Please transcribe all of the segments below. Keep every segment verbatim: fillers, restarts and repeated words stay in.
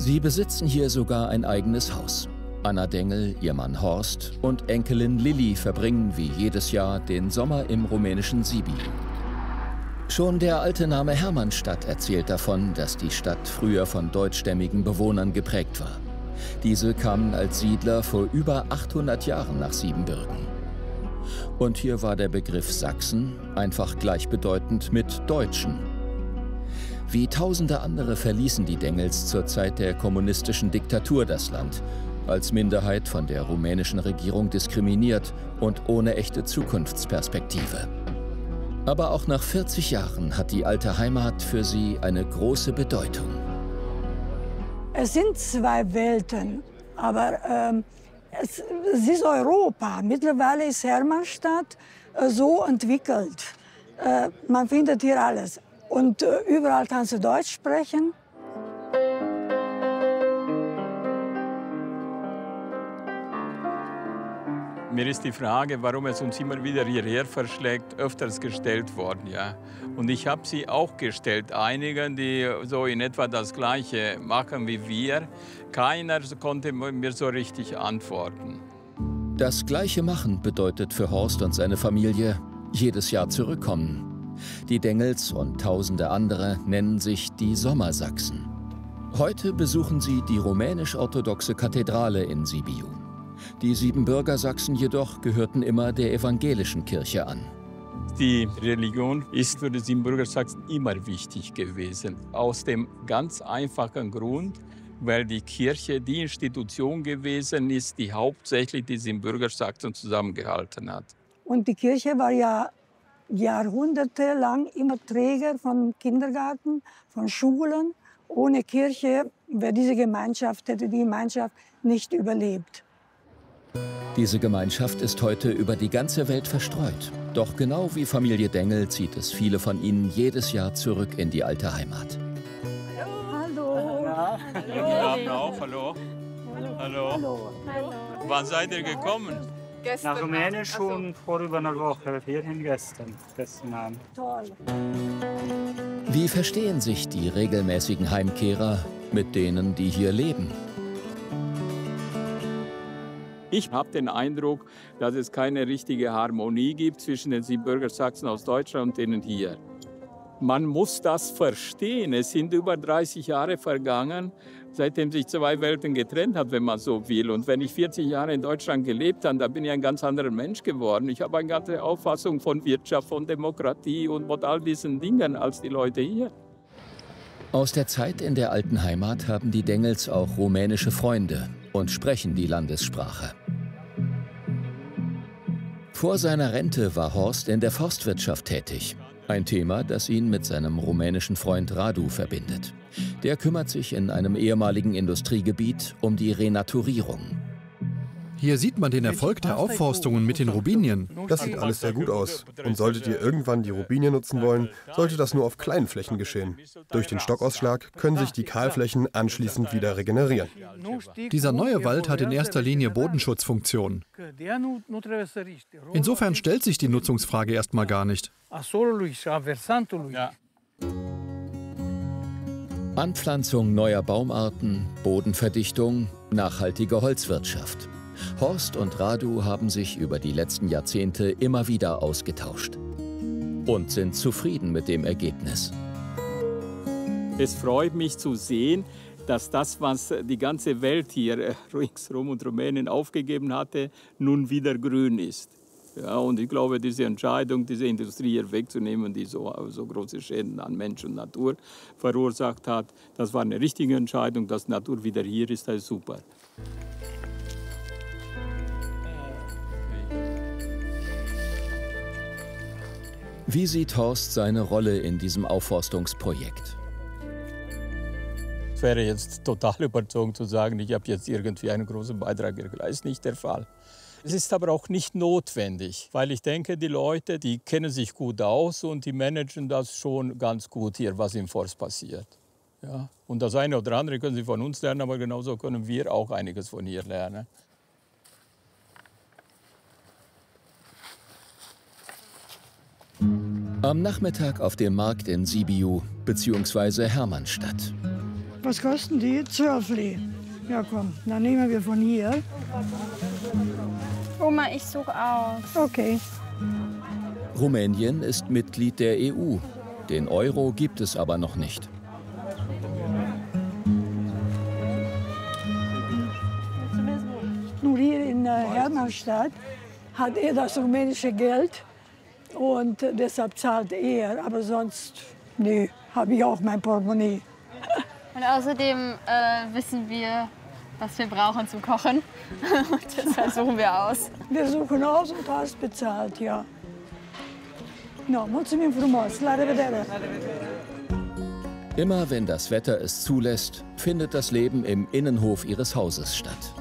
Sie besitzen hier sogar ein eigenes Haus. Anna Dengel, ihr Mann Horst und Enkelin Lilli verbringen wie jedes Jahr den Sommer im rumänischen Sibiu. Schon der alte Name Hermannstadt erzählt davon, dass die Stadt früher von deutschstämmigen Bewohnern geprägt war. Diese kamen als Siedler vor über achthundert Jahren nach Siebenbürgen. Und hier war der Begriff Sachsen einfach gleichbedeutend mit Deutschen. Wie tausende andere verließen die Dengels zur Zeit der kommunistischen Diktatur das Land, als Minderheit von der rumänischen Regierung diskriminiert und ohne echte Zukunftsperspektive. Aber auch nach vierzig Jahren hat die alte Heimat für sie eine große Bedeutung. Es sind zwei Welten, aber ähm, es, es ist Europa. Mittlerweile ist Hermannstadt äh, so entwickelt. Äh, man findet hier alles. Und äh, überall kannst du Deutsch sprechen. Mir ist die Frage, warum es uns immer wieder hierher verschlägt, öfters gestellt worden. Ja? Und ich habe sie auch gestellt. Einigen, die so in etwa das Gleiche machen wie wir. Keiner konnte mir so richtig antworten. Das Gleiche machen bedeutet für Horst und seine Familie jedes Jahr zurückkommen. Die Dengels und tausende andere nennen sich die Sommersachsen. Heute besuchen sie die rumänisch-orthodoxe Kathedrale in Sibiu. Die Siebenbürger Sachsen jedoch gehörten immer der evangelischen Kirche an. Die Religion ist für die Siebenbürger Sachsen immer wichtig gewesen. Aus dem ganz einfachen Grund, weil die Kirche die Institution gewesen ist, die hauptsächlich die Siebenbürger Sachsen zusammengehalten hat. Und die Kirche war ja jahrhundertelang immer Träger von Kindergarten, von Schulen. Ohne Kirche wäre diese Gemeinschaft, hätte die Gemeinschaft nicht überlebt. Diese Gemeinschaft ist heute über die ganze Welt verstreut. Doch genau wie Familie Dengel zieht es viele von ihnen jedes Jahr zurück in die alte Heimat. Hallo. Ja. Hallo. Hallo. Hallo. Hallo. Hallo. Wann seid ihr gekommen? Gestern. Nach Rumänien schon vor über einer Woche, hierhin gestern. gestern Abend. Toll. Wie verstehen sich die regelmäßigen Heimkehrer mit denen, die hier leben? Ich habe den Eindruck, dass es keine richtige Harmonie gibt zwischen den Siebenbürger Sachsen aus Deutschland und denen hier. Man muss das verstehen. Es sind über dreißig Jahre vergangen, seitdem sich zwei Welten getrennt hat, wenn man so will. Und wenn ich vierzig Jahre in Deutschland gelebt habe, dann bin ich ein ganz anderer Mensch geworden. Ich habe eine ganze Auffassung von Wirtschaft, von Demokratie und von all diesen Dingen als die Leute hier. Aus der Zeit in der alten Heimat haben die Dengels auch rumänische Freunde und sprechen die Landessprache. Vor seiner Rente war Horst in der Forstwirtschaft tätig. Ein Thema, das ihn mit seinem rumänischen Freund Radu verbindet. Der kümmert sich in einem ehemaligen Industriegebiet um die Renaturierung. Hier sieht man den Erfolg der Aufforstungen mit den Robinien. Das sieht alles sehr gut aus. Und solltet ihr irgendwann die Robinien nutzen wollen, sollte das nur auf kleinen Flächen geschehen. Durch den Stockausschlag können sich die Kahlflächen anschließend wieder regenerieren. Dieser neue Wald hat in erster Linie Bodenschutzfunktion. Insofern stellt sich die Nutzungsfrage erstmal gar nicht. Ja. Anpflanzung neuer Baumarten, Bodenverdichtung, nachhaltige Holzwirtschaft. Horst und Radu haben sich über die letzten Jahrzehnte immer wieder ausgetauscht und sind zufrieden mit dem Ergebnis. Es freut mich zu sehen, dass das, was die ganze Welt hier ringsherum und Rumänien aufgegeben hatte, nun wieder grün ist. Ja, und ich glaube, diese Entscheidung, diese Industrie hier wegzunehmen, die so, so große Schäden an Mensch und Natur verursacht hat, das war eine richtige Entscheidung. Dass Natur wieder hier ist, das ist super. Wie sieht Horst seine Rolle in diesem Aufforstungsprojekt? Es wäre jetzt total überzogen zu sagen, ich habe jetzt irgendwie einen großen Beitrag geleistet. Das ist nicht der Fall. Es ist aber auch nicht notwendig, weil ich denke, die Leute, die kennen sich gut aus und die managen das schon ganz gut hier, was im Forst passiert. Ja? Und das eine oder andere können sie von uns lernen, aber genauso können wir auch einiges von hier lernen. Am Nachmittag auf dem Markt in Sibiu bzw. Hermannstadt. Was kosten die? zwölf Lei. Ja, komm, dann nehmen wir von hier. Oma, ich suche aus. Okay. Rumänien ist Mitglied der E U. Den Euro gibt es aber noch nicht. Nur hier in äh, Hermannstadt hat er das rumänische Geld und äh, deshalb zahlt er. Aber sonst, nee, habe ich auch mein Portemonnaie. Und außerdem äh, wissen wir, was wir brauchen zum Kochen. Und deshalb suchen wir aus. Wir suchen aus und hast bezahlt, ja. No, mulțumim frumos. La revedere. Immer wenn das Wetter es zulässt, findet das Leben im Innenhof ihres Hauses statt.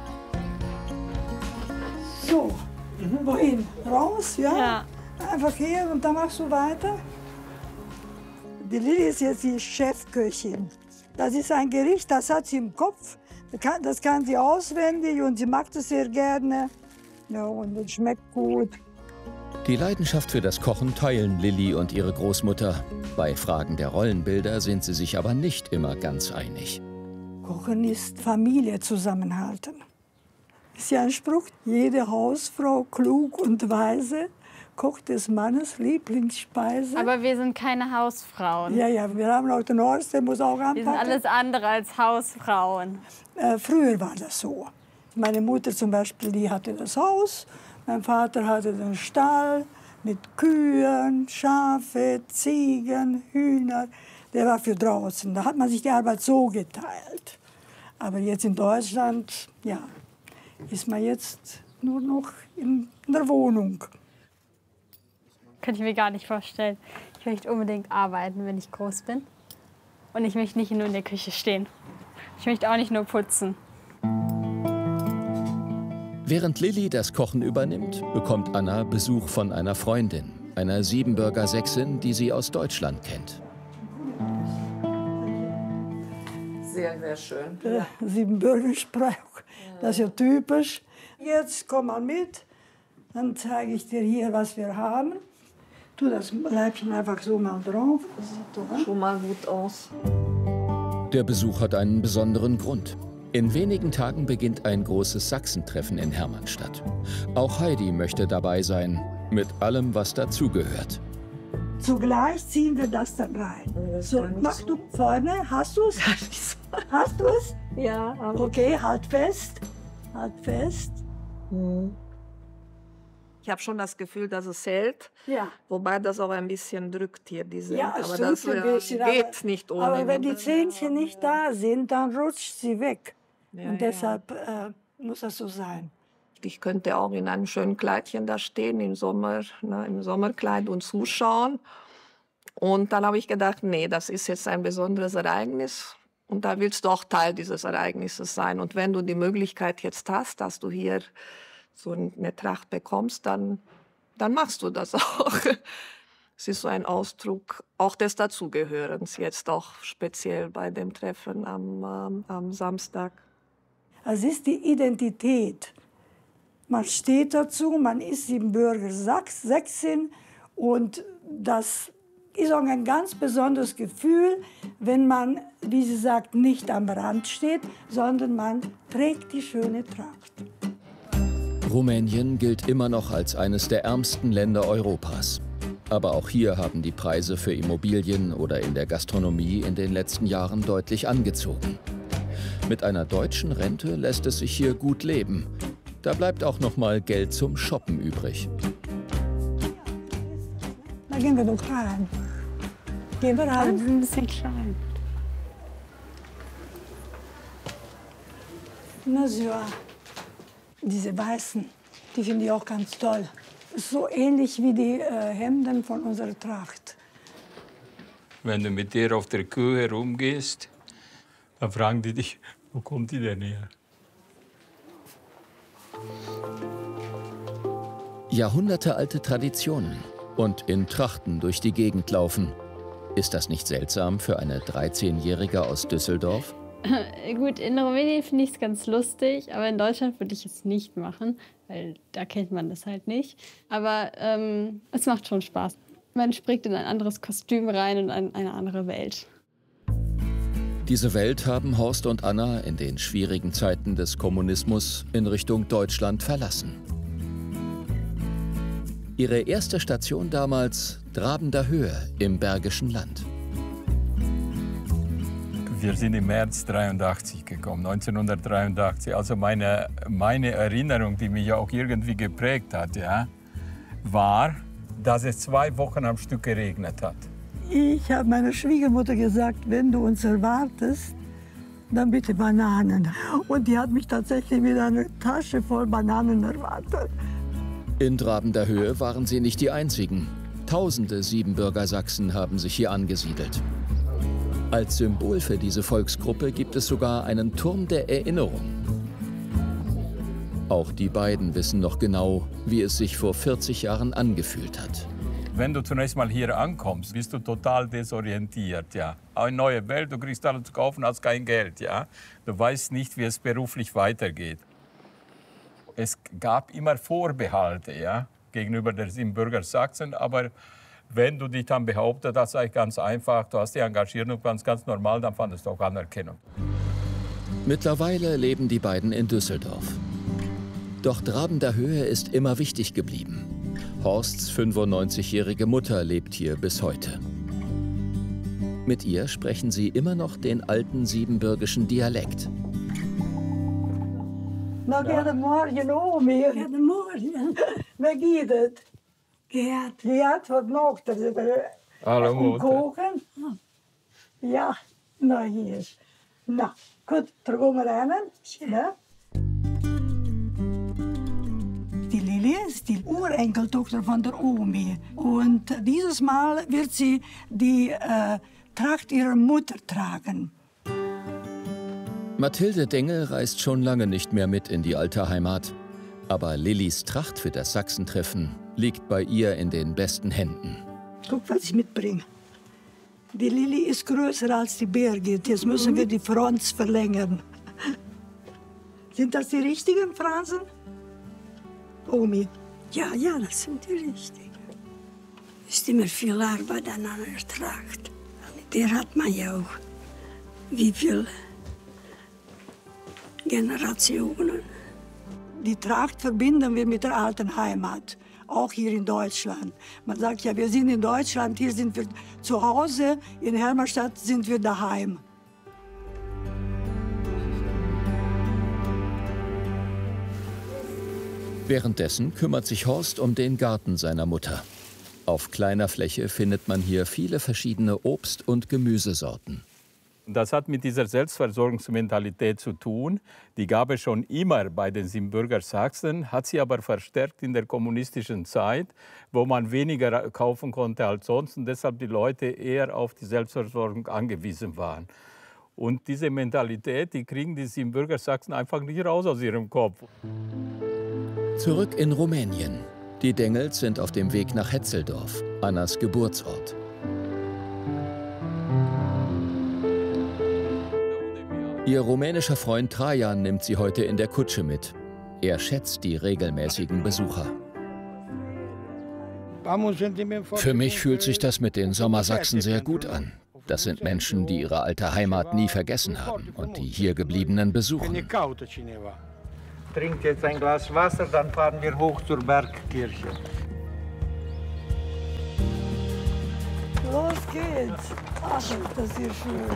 So, wohin? Raus, ja? Ja. Einfach hier und dann machst du weiter. Die Lilly ist jetzt die Chefköchin. Das ist ein Gericht, das hat sie im Kopf. Das kann sie auswendig und sie mag das sehr gerne. Ja, und es schmeckt gut. Die Leidenschaft für das Kochen teilen Lilly und ihre Großmutter. Bei Fragen der Rollenbilder sind sie sich aber nicht immer ganz einig. Kochen ist Familie zusammenhalten. Ist ja ein Spruch, jede Hausfrau, klug und weise, kocht des Mannes Lieblingsspeise. Aber wir sind keine Hausfrauen. Ja, ja, wir haben auch den Horst, der muss auch anpacken. Wir sind alles andere als Hausfrauen. Äh, früher war das so. Meine Mutter zum Beispiel, die hatte das Haus. Mein Vater hatte den Stall mit Kühen, Schafe, Ziegen, Hühner. Der war für draußen. Da hat man sich die Arbeit so geteilt. Aber jetzt in Deutschland, ja, ist man jetzt nur noch in der Wohnung. Könnte ich mir gar nicht vorstellen. Ich möchte unbedingt arbeiten, wenn ich groß bin. Und ich möchte nicht nur in der Küche stehen. Ich möchte auch nicht nur putzen. Während Lilly das Kochen übernimmt, bekommt Anna Besuch von einer Freundin, einer Siebenbürger Sächsin, die sie aus Deutschland kennt. Sehr, sehr schön. Der Siebenbürger-Spruch, das ist ja typisch. Jetzt komm mal mit, dann zeige ich dir hier, was wir haben. Tu das Leibchen einfach so mal drauf. Das sieht doch schon mal gut aus. Der Besuch hat einen besonderen Grund. In wenigen Tagen beginnt ein großes Sachsentreffen in Hermannstadt. Auch Heidi möchte dabei sein, mit allem, was dazugehört. Zugleich ziehen wir das dann rein. So, mach du vorne, hast du es? Hast du es? Ja. Okay, halt fest. Halt fest. Hm. Ich habe schon das Gefühl, dass es hält, ja. Wobei das auch ein bisschen drückt hier. Diese, ja, es aber drückt das ein bisschen, geht aber, nicht ohne. Aber wenn die Zähnchen nicht da sind, dann rutscht sie weg. Ja, und deshalb ja. äh, muss das so sein. Ich könnte auch in einem schönen Kleidchen da stehen, im Sommer, ne, im Sommerkleid und zuschauen. Und dann habe ich gedacht, nee, das ist jetzt ein besonderes Ereignis. Und da willst du auch Teil dieses Ereignisses sein. Und wenn du die Möglichkeit jetzt hast, dass du hier so eine Tracht bekommst, dann, dann machst du das auch. Es ist so ein Ausdruck auch des Dazugehörens, jetzt auch speziell bei dem Treffen am, ähm, am Samstag. Es ist die Identität. Man steht dazu, man ist Siebenbürger Sächsin und das ist auch ein ganz besonderes Gefühl, wenn man, wie sie sagt, nicht am Rand steht, sondern man trägt die schöne Tracht. Rumänien gilt immer noch als eines der ärmsten Länder Europas. Aber auch hier haben die Preise für Immobilien oder in der Gastronomie in den letzten Jahren deutlich angezogen. Mit einer deutschen Rente lässt es sich hier gut leben. Da bleibt auch noch mal Geld zum Shoppen übrig. Da gehen wir doch rein. Gehen wir rein. Das ist ein bisschen klein. Na so. Diese weißen, die finde ich auch ganz toll. So ähnlich wie die äh, Hemden von unserer Tracht. Wenn du mit der auf der Kuh herumgehst, dann fragen die dich, wo kommt die denn her? Jahrhundertealte Traditionen und in Trachten durch die Gegend laufen. Ist das nicht seltsam für eine dreizehnjährige aus Düsseldorf? Gut, in Rumänien finde ich es ganz lustig, aber in Deutschland würde ich es nicht machen, weil da kennt man das halt nicht. Aber ähm, es macht schon Spaß. Man springt in ein anderes Kostüm rein und in eine andere Welt. Diese Welt haben Horst und Anna in den schwierigen Zeiten des Kommunismus in Richtung Deutschland verlassen. Ihre erste Station damals Drabender Höhe im Bergischen Land. Wir sind im März dreiundachtzig gekommen, neunzehnhundertdreiundachtzig. Also meine, meine Erinnerung, die mich auch irgendwie geprägt hat, ja, war, dass es zwei Wochen am Stück geregnet hat. Ich habe meiner Schwiegermutter gesagt, wenn du uns erwartest, dann bitte Bananen. Und die hat mich tatsächlich mit einer Tasche voll Bananen erwartet. In Drabender Höhe waren sie nicht die einzigen. Tausende Siebenbürger Sachsen haben sich hier angesiedelt. Als Symbol für diese Volksgruppe gibt es sogar einen Turm der Erinnerung. Auch die beiden wissen noch genau, wie es sich vor vierzig Jahren angefühlt hat. Wenn du zunächst mal hier ankommst, bist du total desorientiert. Ja. Eine neue Welt, du kriegst alles zu kaufen, hast kein Geld. Ja. Du weißt nicht, wie es beruflich weitergeht. Es gab immer Vorbehalte, ja, gegenüber der Siebenbürger Sachsen, aber wenn du dich dann behauptet hast, sei ganz einfach, du hast dich engagiert und ganz, ganz normal, dann fandest du auch Anerkennung. Mittlerweile leben die beiden in Düsseldorf. Doch Drabender Höhe ist immer wichtig geblieben. Horsts fünfundneunzigjährige Mutter lebt hier bis heute. Mit ihr sprechen sie immer noch den alten siebenbürgischen Dialekt. Na, goedemorgen, Omi. Goedemorgen. Wie geht es? Gerd. Gerd, wat nog? Hallo, Mutter. Kochen? Ja, na hier. Na, gut, da gehen wir rein. Ja. Die Lili ist die Urenkeltochter von der Omi. Und dieses Mal wird sie die äh, Tracht ihrer Mutter tragen. Mathilde Dengel reist schon lange nicht mehr mit in die alte Heimat. Aber Lillis Tracht für das Sachsentreffen liegt bei ihr in den besten Händen. Guck, was ich mitbringe. Die Lilli ist größer als die Birgit. Jetzt müssen wir die Fronts verlängern. Sind das die richtigen Phrasen? Omi. Ja, ja, das sind die richtigen. Ist immer viel Arbeit an einer Tracht. Der hat man ja auch. Wie viele Generationen. Die Tracht verbinden wir mit der alten Heimat, auch hier in Deutschland. Man sagt ja, wir sind in Deutschland, hier sind wir zu Hause, in Hermannstadt sind wir daheim. Währenddessen kümmert sich Horst um den Garten seiner Mutter. Auf kleiner Fläche findet man hier viele verschiedene Obst- und Gemüsesorten. Das hat mit dieser Selbstversorgungsmentalität zu tun. Die gab es schon immer bei den Siebenbürger Sachsen, hat sie aber verstärkt in der kommunistischen Zeit, wo man weniger kaufen konnte als sonst und deshalb die Leute eher auf die Selbstversorgung angewiesen waren. Und diese Mentalität, die kriegen die Siebenbürger Sachsen einfach nicht raus aus ihrem Kopf. Zurück in Rumänien. Die Dengels sind auf dem Weg nach Hetzeldorf, Annas Geburtsort. Ihr rumänischer Freund Trajan nimmt sie heute in der Kutsche mit. Er schätzt die regelmäßigen Besucher. Für mich fühlt sich das mit den Sommersachsen sehr gut an. Das sind Menschen, die ihre alte Heimat nie vergessen haben und die hier gebliebenen besuchen. Trinkt jetzt ein Glas Wasser, dann fahren wir hoch zur Bergkirche. Los geht's. Ach, ist das hier schön.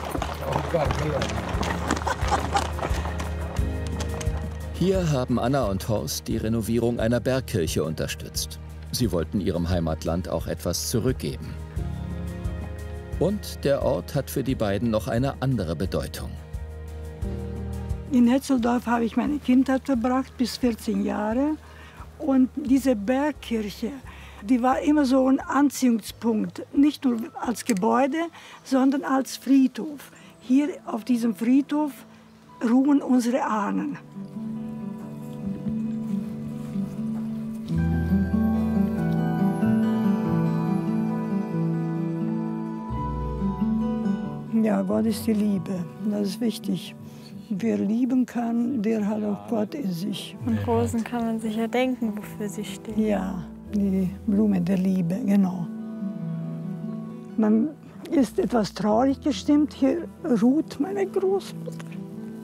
Hier haben Anna und Horst die Renovierung einer Bergkirche unterstützt. Sie wollten ihrem Heimatland auch etwas zurückgeben. Und der Ort hat für die beiden noch eine andere Bedeutung. In Hetzeldorf habe ich meine Kindheit verbracht, bis vierzehn Jahre. Und diese Bergkirche, die war immer so ein Anziehungspunkt. Nicht nur als Gebäude, sondern als Friedhof. Hier auf diesem Friedhof ruhen unsere Ahnen. Ja, Gott ist die Liebe. Das ist wichtig. Wer lieben kann, der hat auch Gott in sich. Und Rosen kann man sich ja denken, wofür sie stehen. Ja, die Blume der Liebe, genau. Man ist etwas traurig gestimmt. Hier ruht meine Großmutter.